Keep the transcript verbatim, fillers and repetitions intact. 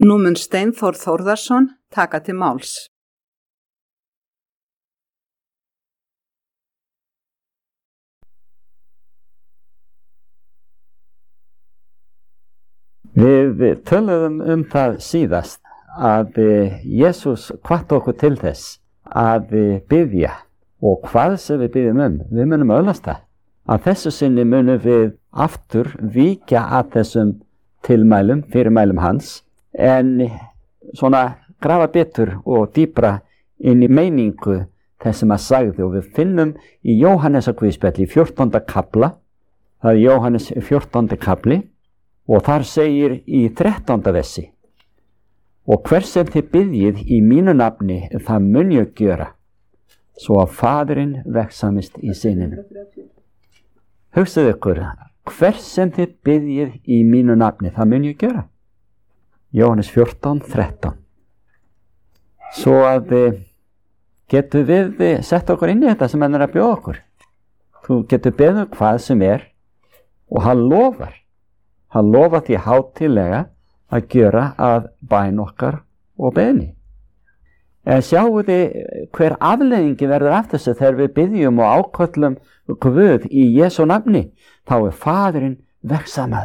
Nú mun Steinþór Þórðarson taka til máls. Við töluðum um það síðast að Jesús hvatti okkur til þess að biðja, og hvað sem við biðjum um, við munum öðlast það. Að þessu sinni munum við aftur víkja að þessum tilmælum, fyrirmælum hans, en svona grafa betur og dýpra inn í meiningu þess sem að sagði, og við finnum í Jóhannesar guðspjalli í fjórtánda kafla, það er Jóhannes fjórtándi kafli, og þar segir í þrettánda versi: og hver sem þið biðjið í mínu nafni, það mun ég gjöra, svo að Faðirinn vegsamist í syninu. Hugsaðu ykkur, hver sem þið biðjið í mínu nafni, það mun ég gjöra. Jóhannes fjórtán þrettán. Svo að getum við sett okkur inn í þetta sem hann er að bjóða okkur. Þú getur beðið hvað sem er, og hann lofar. Hann lofar því hátíðlega að gjöra að bæn okkar og beðni. En sjáu þið hver afleiðingi verður af þessu þegar við biðjum og áköllum Guð í Jesú nafni, þá er Faðirinn vegsamaður.